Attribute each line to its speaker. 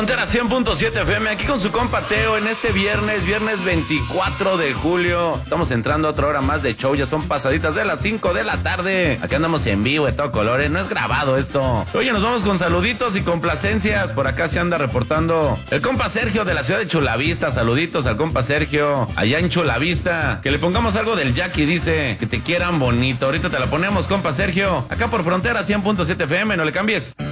Speaker 1: Frontera 100.7 FM, aquí con su compa Teo en este viernes 24 de julio. Estamos entrando a otra hora más de show, ya son pasaditas de las 5 de la tarde. Aquí andamos en vivo de todo color, no es grabado esto. Oye, nos vamos con saluditos y complacencias. Por acá se anda reportando el compa Sergio de la ciudad de Chulavista. Saluditos al compa Sergio, allá en Chulavista. Que le pongamos algo del Jackie, dice, que te quieran bonito. Ahorita te la ponemos, compa Sergio, acá por Frontera 100.7 FM, no le cambies.